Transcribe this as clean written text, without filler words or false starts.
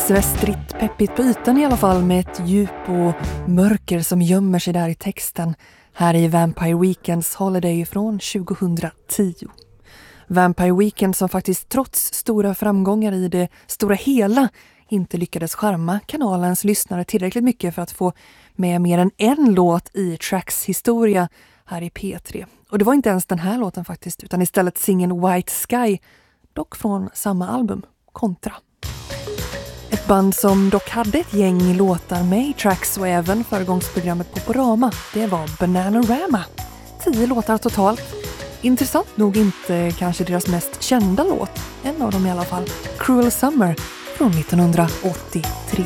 svestligt peppigt på ytan i alla fall, med ett djup och mörker som gömmer sig där i texten. Här i Vampire Weekends Holiday från 2010. Vampire Weekend som faktiskt trots stora framgångar i det stora hela inte lyckades charma kanalens lyssnare tillräckligt mycket för att få med mer än en låt i Tracks historia här i P3. Och det var inte ens den här låten faktiskt, utan istället singeln White Sky, dock från samma album, Kontra. Ett band som dock hade ett gäng låtar med i Tracks och även föregångsprogrammet på Porama, det var Bananarama. 10 låtar totalt. Intressant nog inte kanske deras mest kända låt, en av dem i alla fall, Cruel Summer från 1983.